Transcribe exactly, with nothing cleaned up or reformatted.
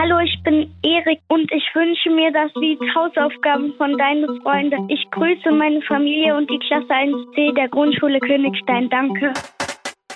Hallo, ich bin Erik und ich wünsche mir das Lied Hausaufgaben von Deine Freunde. Ich grüße meine Familie und die Klasse eins C der Grundschule Königstein. Danke.